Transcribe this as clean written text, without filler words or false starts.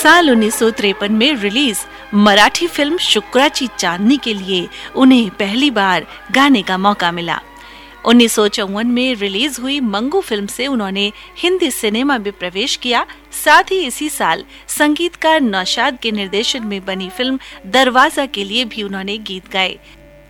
साल 1953 में release Marathi film शुक्राची चांदनी के लिए उन्हें पहली बार गाने का मौका मिला। 1954 में रिलीज हुई मंगू फिल्म से उन्होंने हिंदी सिनेमा में प्रवेश किया। साथ ही इसी साल संगीतकार नौशाद के निर्देशन में बनी फिल्म दरवाजा के लिए भी उन्होंने गीत गाए।